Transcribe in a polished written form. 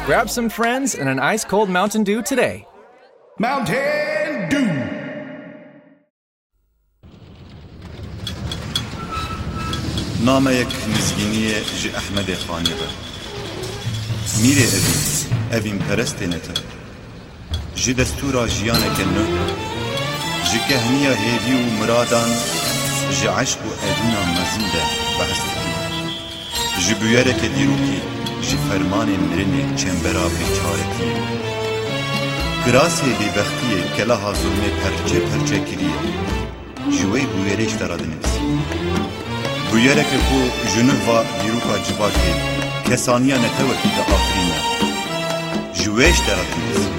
Grab some friends and an ice-cold Mountain Dew today. Mountain Dew. نامەیەک نزگینیە ji Ehmedê Xanê ve. Mîrê evîn perestênete. Ji destûra jiyaneke nû, ji kehniya hêvî û miradan, ji eşq û edîna mezin de behs dikî. Ji bûyereke dîrokî, ji fermanê mirinê çembera bêçaretiyê. Kirasê bêbextiyê kelaha zulmê perçe kiriye. Ji wê bûyerê ji te re dinivîsî. Bûyereke ku ji nû va dîroka civakê kesaniya netewekî de afirîne. Ji wê ji te re dinivîsî.